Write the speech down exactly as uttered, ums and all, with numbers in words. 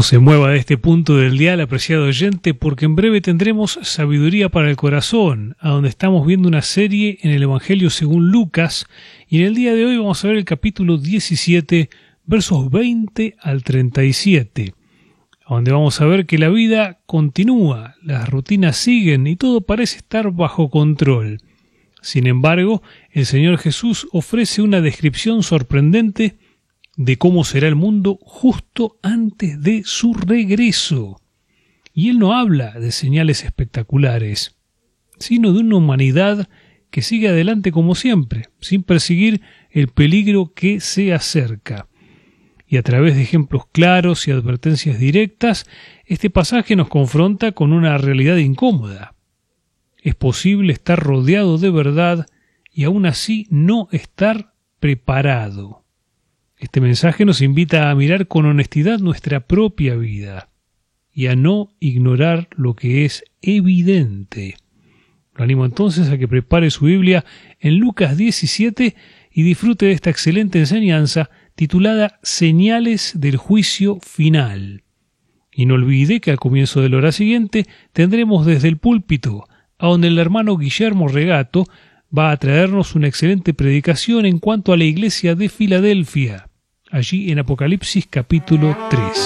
se mueva de este punto del dial, apreciado oyente, porque en breve tendremos Sabiduría para el Corazón, a donde estamos viendo una serie en el Evangelio según Lucas, y en el día de hoy vamos a ver el capítulo diecisiete, versos veinte al treinta y siete, donde vamos a ver que la vida continúa, las rutinas siguen y todo parece estar bajo control. Sin embargo, el Señor Jesús ofrece una descripción sorprendente de cómo será el mundo justo antes de su regreso. Y Él no habla de señales espectaculares, sino de una humanidad que sigue adelante como siempre, sin perseguir el peligro que se acerca. Y a través de ejemplos claros y advertencias directas, este pasaje nos confronta con una realidad incómoda. Es posible estar rodeado de verdad y aún así no estar preparado. Este mensaje nos invita a mirar con honestidad nuestra propia vida y a no ignorar lo que es evidente. Lo animo entonces a que prepare su Biblia en Lucas diecisiete y disfrute de esta excelente enseñanza titulada Señales del Juicio Final. Y no olvide que al comienzo de la hora siguiente tendremos desde el púlpito, a donde el hermano Guillermo Regato va a traernos una excelente predicación en cuanto a la iglesia de Filadelfia, allí en Apocalipsis capítulo tres.